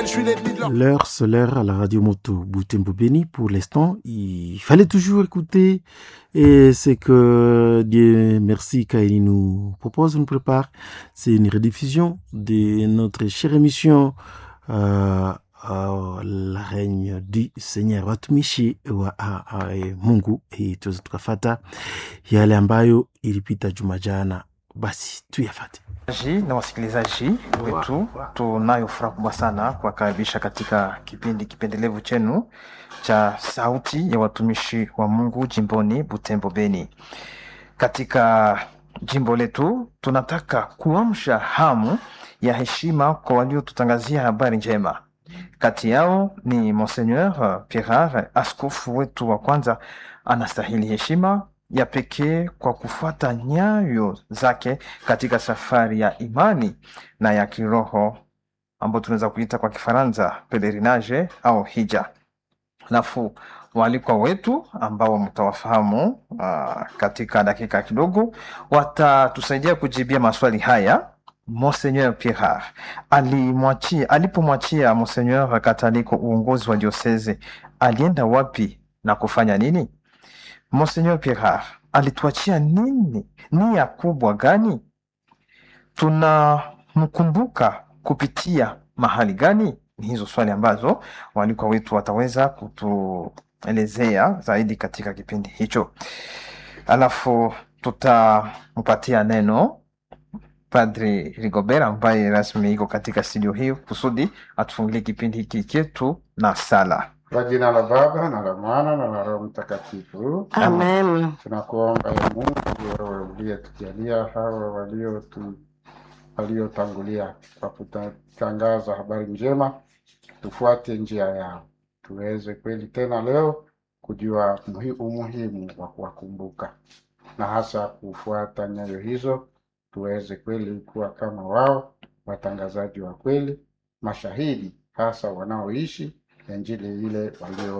suis l'ennemi de leur... L'heure, c'est l'heure à la radio moto Butembo Beni. Pour l'instant, il fallait toujours écouter. Et c'est que Dieu merci Kaini nous propose, nous prépare. C'est une rediffusion de notre chère émission la règne du Seigneur watumishi wa Mungu hii tuweza tukafata yale ambayo ilipita juma jana, basi tuyafate. Na wasikilizaji wetu, tunayo furaha kubwa sana kuwakaribisha katika kipindi kipendelevu chenu cha sauti ya watumishi wa Mungu jimboni Butembo Beni. Katika jimbo letu tunataka kuamsha hamu ya heshima kwa waliotutangazia habari njema. Kati yao ni Monseigneur Pierre, askofu wetu wa kwanza. Anastahili heshima ya pekee kwa kufuata nyayo zake katika safari ya imani na ya kiroho ambayo tunaweza kuita kwa Kifaransa pelerinage au hija. Alafu walikuwa wetu ambao mtawafahamu katika dakika kidogo watatusaidia kujibia maswali haya. Monseigneur Pierre alipomwachia Monseigneur Kataliko uongozi wa diocese, alienda wapi na kufanya nini? Monseigneur Pierre alituachia nini? Nia kubwa gani? Tunamkumbuka kupitia mahali gani? Ni hizo swali ambazo walikuwa wetu wataweza kutuelezea zaidi katika kipindi hicho. Alafu tutampatia neno Padre Rigobert ambaye rasmi iko katika studio hii kusudi atufungulie kipindi hiki chetu na sala. Kwa jina la Baba na la Mwana na la Roho Mtakatifu. Amen. Tunakuomba ya Mungu wewe uliyetujalia hawa waliotangulia kwa kutangaza habari njema, tufuate njia yao. Tuweze kweli tena leo kujua umuhimu wa kuwakumbuka na hasa kufuata nyayo hizo. Tuweze kweli kuwa kama wao, watangazaji wa kweli, mashahidi hasa wanaoishi Injili ile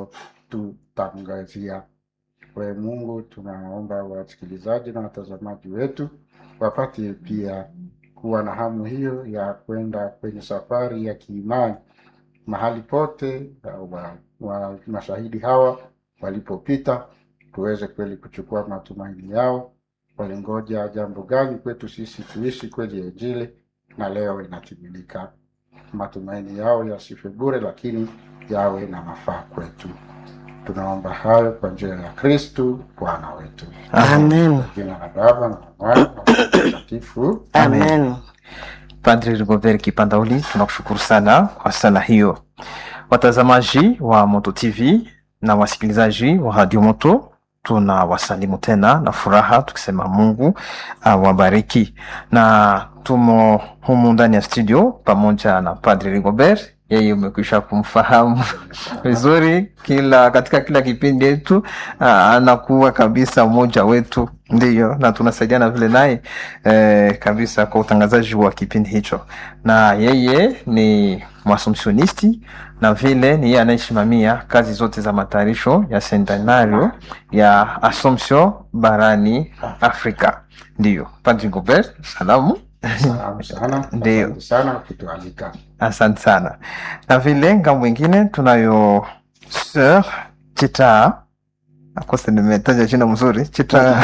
waliotutangazia. Kwa Mungu tunaomba wasikilizaji na watazamaji wetu wapate pia kuwa na hamu hiyo ya kwenda kwenye safari ya kiimani mahali pote wa mashahidi hawa walipopita. Tuweze kweli kuchukua matumaini yao. Walingoja jambo gani kwetu sisi tuishi kweli Injili, na leo inatimilika. Matumaini yao yasife bure, lakini yawe na mafaa kwetu. Tunaomba hayo kwa njia ya Kristo Bwana wetu. Amen. Jina la Baba na Mwana na Mtakatifu. Amen. Padre Rigobert Kipandauli, tunakushukuru sana kwa sala hiyo. Watazamaji wa Moto TV na wasikilizaji wa Radio Moto, tunawasalimu tena na furaha tukisema Mungu awabariki. Na tumo humu ndani ya studio pamoja na Padre Rigobert. Yeye umekwisha kumfahamu vizuri, katika kila kipindi yetu anakuwa kabisa mmoja wetu, ndiyo, na tunasaidiana vile naye kabisa kwa utangazaji wa kipindi hicho. Na yeye ni mwasumsionisti na vile ni yeye anayesimamia kazi zote za matayarisho ya centenario ya Assumption barani Afrika. Ndiyo, Padre Rigobert, salamu. Salamu sana. Asante sana kutualika. Asante sana. Na vile ngambo mwingine tunayo Sœur Chita, akose nimetaja jina mzuri, Chita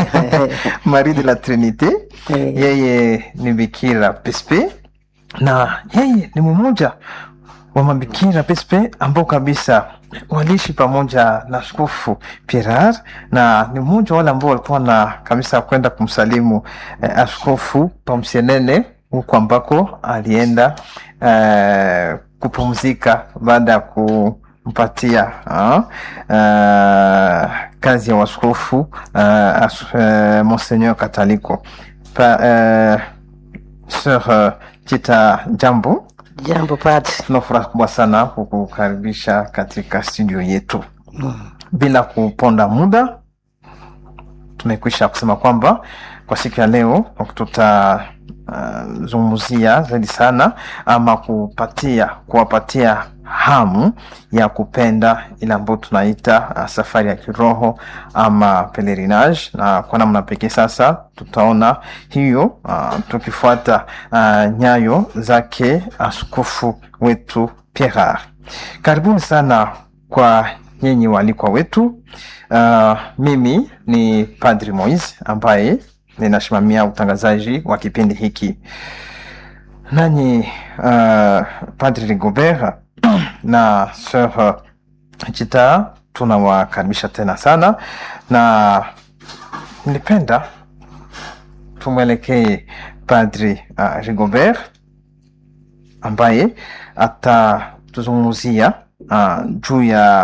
Marie de la Trinité. Yeye ni bikira Pespe, na yeye ni mmoja wa mabikira Pespe ambao kabisa waliishi pamoja na Askofu Pierre, na ni mmoja wale ambao walikuwa na kabisa kwenda kumsalimu Askofu Pamsienene huko ambako alienda kupumzika baada ya kumpatia kazi ya waskofu Monseigneur Kataliko. Sœur Chita, jambo. Jambo Padre. Tunafurahi kubwa sana kukukaribisha katika studio yetu. Bila kuponda muda, tumekwisha kusema kwamba kwa siku ya leo tutazungumzia zaidi sana ama kuwapatia hamu ya kupenda ile ambayo tunaita safari ya kiroho ama pelerinage. Na kwa namna pekee sasa tutaona hiyo tukifuata nyayo zake askofu wetu Pierre. Karibuni sana kwa nyinyi walikwa wetu. Mimi ni Padri Moise ambaye ninasimamia utangazaji wa kipindi hiki. Nanyi Padri Rigobert na Sœur Chita tunawakaribisha tena sana, na nilipenda tumwelekee Padri Rigobert ambaye atatuzungumzia juu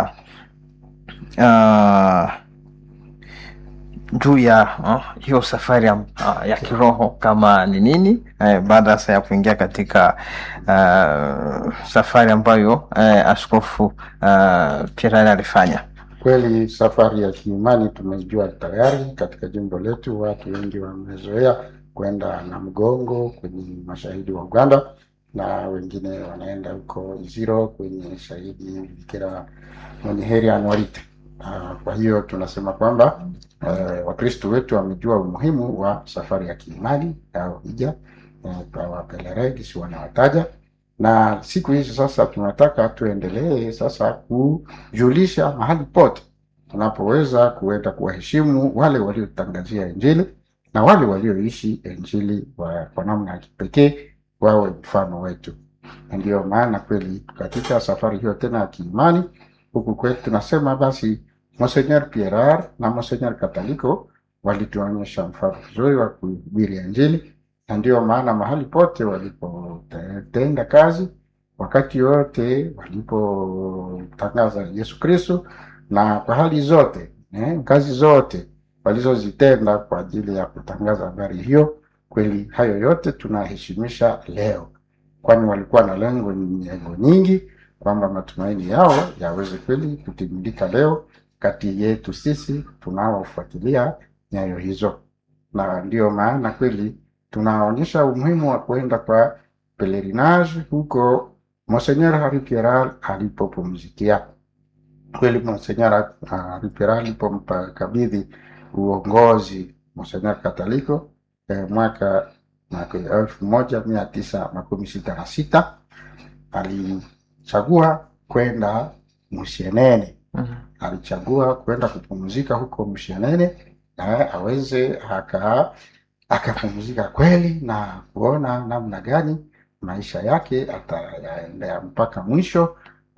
ya hiyo safari ya kiroho kama ni nini, baada ya kuingia katika safari ambayo Askofu Pierre alifanya. Kweli safari ya kiimani tumejua tayari katika jimbo letu, watu wengi wamezoea kwenda na mgongo kwenye mashahidi wa Uganda, na wengine wanaenda huko Iziro kwenye shahidi Bikira mwenye heri Anuarite. Kwa hiyo tunasema kwamba Wakristo wetu wamejua umuhimu wa safari ya kiimani au hija kwa wapelelegi si wanawataja, na siku hizi sasa tunataka tuendelee sasa kujulisha mahali pote tunapoweza kuenda kuwaheshimu wale waliotangazia Injili na wale walioishi Injili kwa namna ya kipekee wawe mfano wetu. Ndio maana kweli katika safari hiyo tena ya kiimani huku kwetu tunasema basi Monseigneur Pierre na Monseigneur Kataliko walituonyesha mfano mzuri wa kuhubiri Injili, na ndio maana mahali pote walipotenda kazi, wakati wote walipotangaza Yesu Kristo, na kwa hali zote kazi zote walizozitenda kwa ajili ya kutangaza habari hiyo, kweli hayo yote tunaheshimisha leo, kwani walikuwa na lengo nyingi kwamba matumaini yao yaweze kweli kutimilika leo kati yetu sisi tunaofuatilia nyayo hizo. Na ndio maana kweli tunaonyesha umuhimu wa kwenda kwa pelerinage huko Monseigneur Henri Pierre alipopumzikia. Kweli Monseigneur Henri Pierre alipomkabidhi uongozi Monseigneur Kataliko mwaka 1966 alichagua kwenda Musienene. Alichagua kwenda kupumzika huko Musienene na aweze akapumzika kweli na kuona namna gani maisha yake atayaendea mpaka mwisho,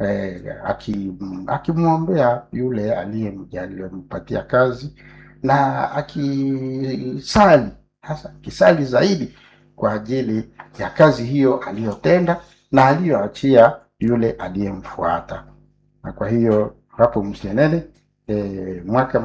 akimwombea yule aliyempatia kazi, na akisali zaidi kwa ajili ya kazi hiyo aliyotenda na aliyoachia yule aliyemfuata. Na kwa hiyo hapo Musienene mwaka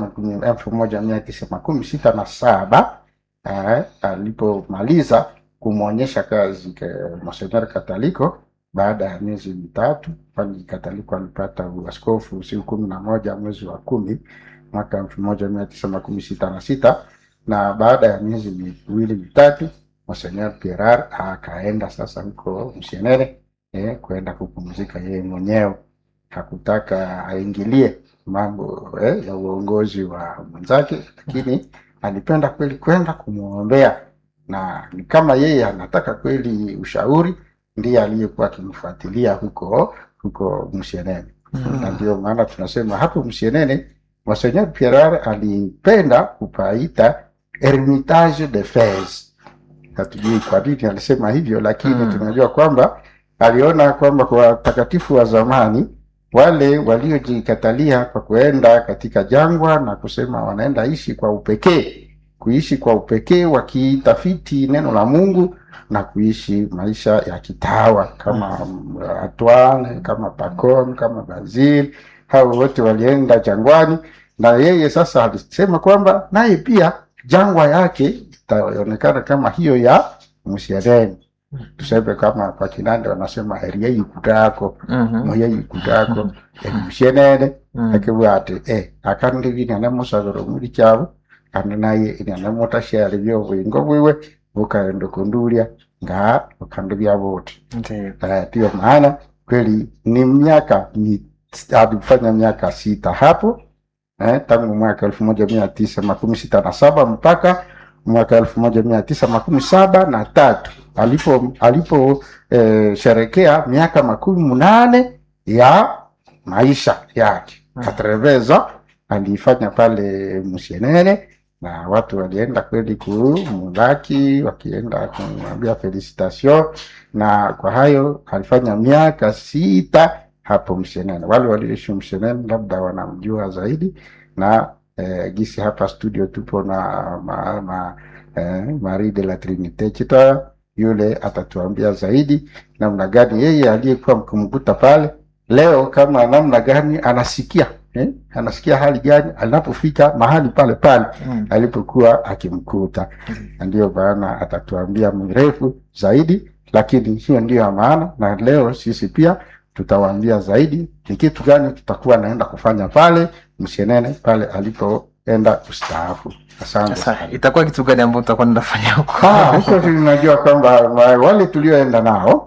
1967 alipomaliza kumwonyesha kazi Monseigneur Kataliko, baada ya miezi mitatu, kwani Kataliko alipata uaskofu siku 11 mwezi wa 10 mwaka 1966, na baada ya miezi miwili mitatu Monseigneur Pierre akaenda sasa huko Musienene kwenda kupumzika yeye mwenyewe. Hakutaka aingilie mambo ya uongozi wa mwenzake, lakini alipenda kweli kwenda kumuombea, na ni kama yeye anataka kweli ushauri, ndiye aliyekuwa akimfuatilia huko Musienene. Na ndio maana tunasema hapo Musienene Monseigneur Pierre alipenda kupaita Hermitage de Fez. Hatujui kwa nini alisema hivyo, lakini tunajua kwamba aliona kwamba kwa watakatifu wa zamani wale waliojikatalia kwa kuenda katika jangwa na kusema wanaenda kuishi kwa upekee wakitafiti neno la Mungu na kuishi maisha ya kitawa, kama Antoine, kama Pacome, kama Basile, hao wote walienda jangwani, na yeye sasa alisema kwamba naye pia jangwa yake itaonekana kama hiyo ya Musienene. Tuseme kama kwa Kinande wanasema heri kutako moya kutako Musienene, akibwate akandi bina na musagoro muri cyabo kandi naye ina mota share byo bwingo bwiwe bukaenda kundulia nga ukandi byabote. Ndio maana kweli ni alifanya miaka 6 hapo tangu mwaka 1967 mpaka mwaka 1973 alipo sherekea miaka 18 ya maisha yake. Katreveza alifanya pale Musienene, na watu walienda kweli kumulaki, wakienda kumwambia felicitation, na kwa hayo alifanya miaka 6 hapo Musienene. Wale walioishi Musienene labda wanamjua zaidi, na gisi hapa studio tupo na Marie de la Trinite Chita, yule atatuambia zaidi namna gani yeye aliyekuwa mkumkuta pale leo, kama namna gani anasikia anasikia hali gani anapofika mahali pale alipokuwa akimkuta. Ndio maana atatuambia mrefu zaidi, lakini hiyo ndio maana, na leo sisi pia tutawaambia zaidi ni kitu gani tutakuwa naenda kufanya pale Musienene pale alipoenda kustaafu. Asante. Sasa itakuwa kitu gani ambacho tutakuwa tunafanya huko? Huko tunajua kwamba wale tulioenda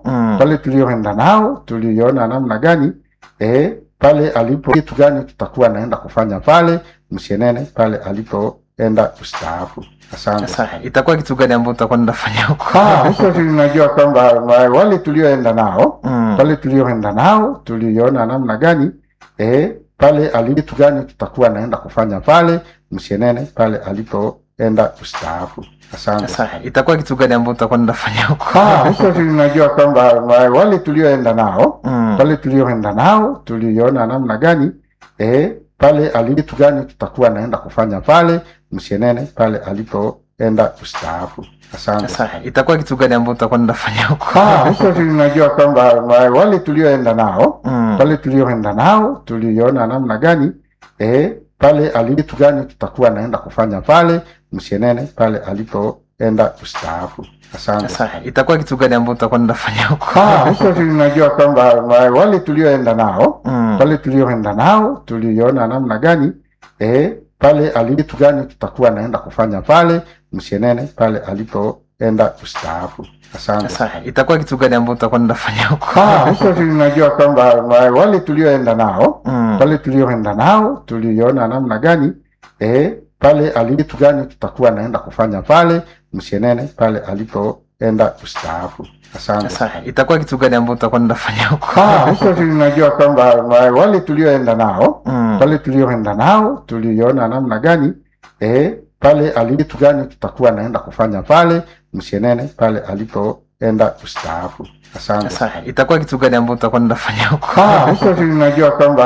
nao tuliona namna gani pale alipo, kitu gani tutakuwa naenda kufanya pale Musienene pale alipoenda kustaafu. Asante. Sasa itakuwa kitu gani ambacho tutakuwa tunafanya huko? Huko tunajua kwamba wale tulioenda nao tuliona namna gani pale alipo, gani tutakuwa naenda kufanya pale Musienene pale alipoenda kustaafu. Asante. Sasa itakuwa kitu gani ambacho tutakuwa tunafanya huko? Huko tunajua kwamba wale tulioenda nao tuliona namna gani pale alipo, gani tutakuwa naenda kufanya pale Musienene pale alipoenda kustaafu. Asante. Sasa itakuwa kitu gani ambacho tutakuwa tunafanya huko? Huko tunajua kwamba wale tulioenda nao tuliona namna gani pale alipo, gani tutakuwa naenda kufanya pale Musienene pale alipoenda kustaafu. Asante. Sasa itakuwa kitu gani ambacho tutakuwa tunafanya huko? Huko tunajua kwamba wale tulioenda nao tuliona namna gani pale alipo, gani tutakuwa naenda kufanya pale Musienene pale alipoenda kustaafu. Asante. Sasa itakuwa kitu gani ambacho tutakuwa tunafanya huko? Huko tunajua kwamba wale tulioenda nao tuliona namna gani pale alipo, gani tutakuwa naenda kufanya pale Musienene pale alipoenda kustaafu. Asante. Sasa itakuwa kitu gani ambacho tutakuwa tunafanya huko? Huko tunajua kwamba wale tulioenda nao tuliona namna gani pale alipo, gani tutakuwa naenda kufanya pale Musienene pale alipoenda kustaafu. Asante. Sasa itakuwa kitu gani ambacho tutakuwa tunafanya huko? Huko tunajua kwamba